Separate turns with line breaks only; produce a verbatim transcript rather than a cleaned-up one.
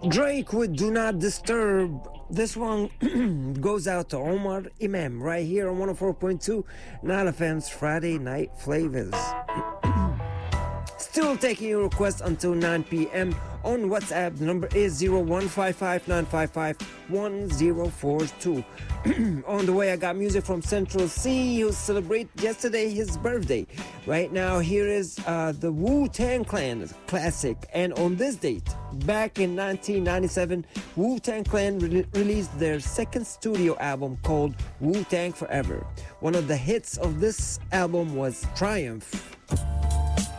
Drake with Do Not Disturb. This one goes out to Omar Imam right here on one oh four point two Nile F M's Friday Night Flavors. Still taking your requests until nine p.m. on WhatsApp. The number is zero one five five nine five five one zero four two. On the way, I got music from Central C, who celebrated yesterday his birthday. Right now, here is uh, the Wu-Tang Clan classic. And on this date, back in nineteen ninety-seven, Wu-Tang Clan re- released their second studio album called Wu-Tang Forever. One of the hits of this album was Triumph.